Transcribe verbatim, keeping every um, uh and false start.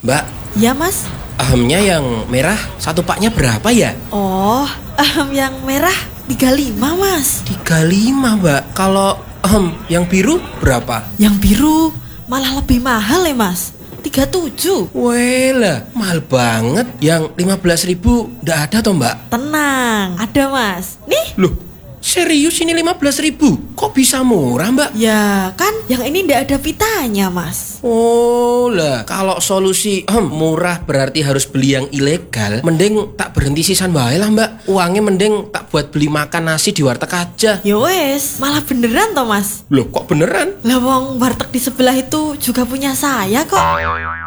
Mbak, Ya mas. ahamnya yang merah satu paknya berapa ya? Oh, ahem, yang merah tiga puluh lima mas. tiga puluh lima mbak. Kalau ahem, yang biru berapa? Yang biru malah lebih mahal ya mas, tiga puluh tujuh. Wela, mahal banget. Yang lima belas ribu ndak ada toh mbak? Tenang, ada mas. Nih. Loh, serius ini lima belas ribu? Kok bisa murah mbak? Ya kan, yang ini ndak ada pitanya mas. Oh lah, kalau solusi ehm, murah berarti harus beli yang ilegal. Mending tak berhenti sisan wae lah mbak. Uangnya mending tak buat beli makan nasi di warteg aja. Ya wes, malah beneran toh mas. Loh kok beneran? Lah wong warteg di sebelah itu juga punya saya kok.